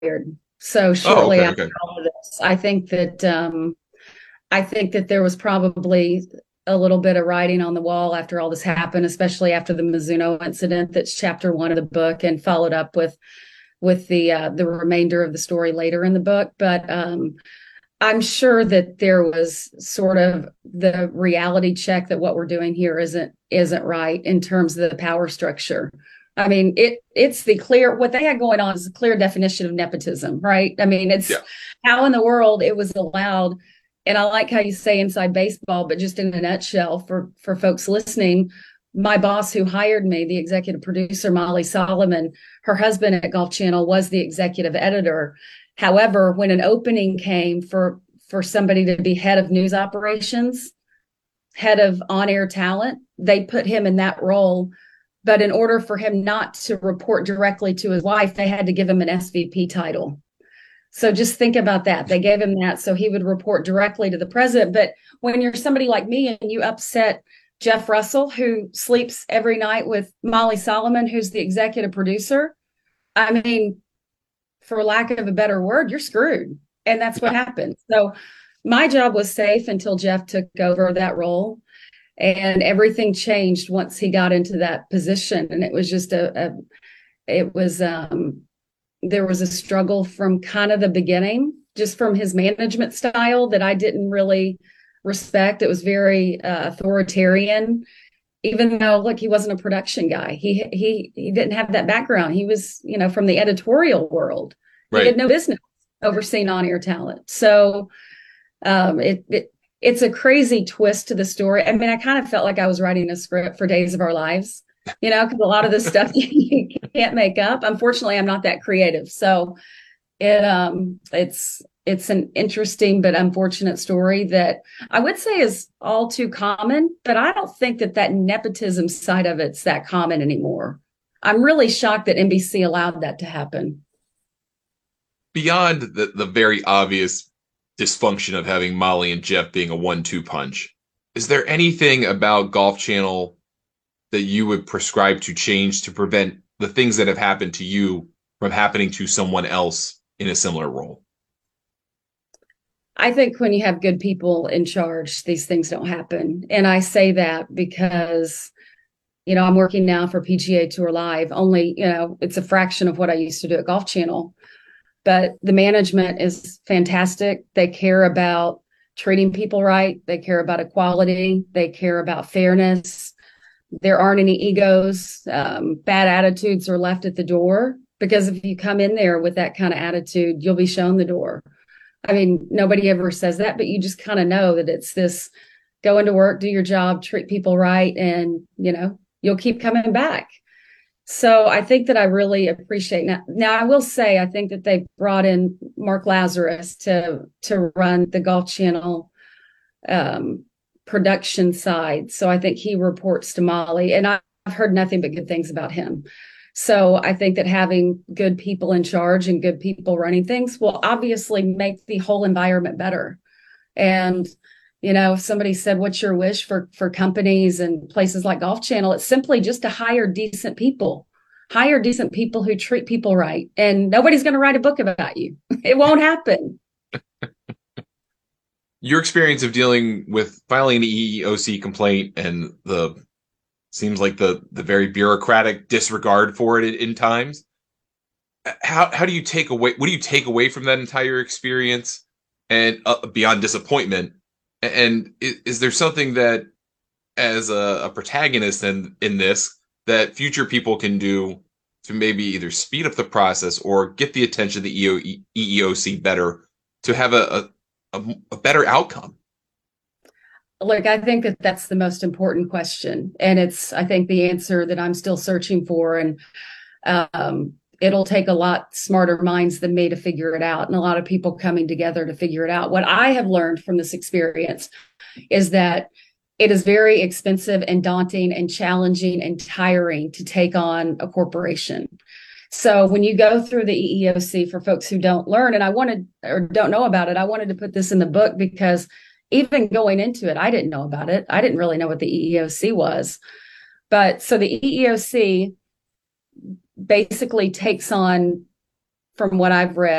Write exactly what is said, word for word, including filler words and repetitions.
So Oh, shortly okay, after okay. all of this, I think that um, I think that there was probably a little bit of writing on the wall after all this happened, especially after the Mizuno incident. That's chapter one of the book, and followed up with with the uh, the remainder of the story later in the book. But um, I'm sure that there was sort of the reality check that what we're doing here isn't isn't right in terms of the power structure. I mean, it it's the clear what they had going on is a clear definition of nepotism, right? I mean, it's Yeah. how in the world it was allowed. And I like how you say inside baseball, but just in a nutshell for for folks listening, my boss who hired me, the executive producer, Molly Solomon, her husband at Golf Channel was the executive editor. However, when an opening came for for somebody to be head of news operations, head of on-air talent, they put him in that role. But in order for him not to report directly to his wife, they had to give him an S V P title. So just think about that. They gave him that so he would report directly to the president. But when you're somebody like me and you upset Jeff Russell, who sleeps every night with Molly Solomon, who's the executive producer, I mean, for lack of a better word, you're screwed. And that's what Yeah. happened. So my job was safe until Jeff took over that role. And everything changed once he got into that position. And it was just a, a it was, um, there was a struggle from kind of the beginning, just from his management style that I didn't really respect. It was very uh, authoritarian, even though, look, he wasn't a production guy. He he he didn't have that background. He was, you know, from the editorial world. He had Right. no business overseeing on-air talent. So um, it, it it's a crazy twist to the story. I mean, I kind of felt like I was writing a script for Days of Our Lives, you know, because a lot of this stuff you can't make up. Unfortunately, I'm not that creative, so it um it's it's an interesting but unfortunate story that I would say is all too common, but I don't think that that nepotism side of it's that common anymore. I'm really shocked that N B C allowed that to happen. Beyond the, the very obvious dysfunction of having Molly and Jeff being a one two punch, is there anything about Golf Channel that you would prescribe to change to prevent the things that have happened to you from happening to someone else in a similar role? I think when you have good people in charge, these things don't happen. And I say that because, you know, I'm working now for P G A Tour Live. Only, you know, it's a fraction of what I used to do at Golf Channel. But the management is fantastic. They care about treating people right. They care about equality. They care about fairness. There aren't any egos. Um, bad attitudes are left at the door because if you come in there with that kind of attitude, you'll be shown the door. I mean, nobody ever says that, but you just kind of know that it's this go into work, do your job, treat people right, and, you know, you'll keep coming back. So I think that I really appreciate now. Now I will say I think that they brought in Mark Lazarus to to run the Golf Channel um, production side. So I think he reports to Molly, and I've heard nothing but good things about him. So I think that having good people in charge and good people running things will obviously make the whole environment better. And you know, if somebody said, "What's your wish for for companies and places like Golf Channel?" It's simply just to hire decent people, hire decent people who treat people right, and nobody's going to write a book about you. It won't happen. Your experience of dealing with filing an E E O C complaint and the seems like the the very bureaucratic disregard for it in, in times. How how do you take away what do you take away from that entire experience and uh, beyond disappointment? And is, is there something that as a, a protagonist in in this that future people can do to maybe either speed up the process or get the attention of the E E O C better to have a, a, a, a better outcome? Look, I think that that's the most important question, and it's I think the answer that I'm still searching for, and um, it'll take a lot smarter minds than me to figure it out, and a lot of people coming together to figure it out. What I have learned from this experience is that it is very expensive and daunting and challenging and tiring to take on a corporation. So when you go through the E E O C, for folks who don't learn, and I wanted or don't know about it, I wanted to put this in the book because even going into it, I didn't know about it. I didn't really know what the E E O C was. But so the E E O C basically takes on from what I've read.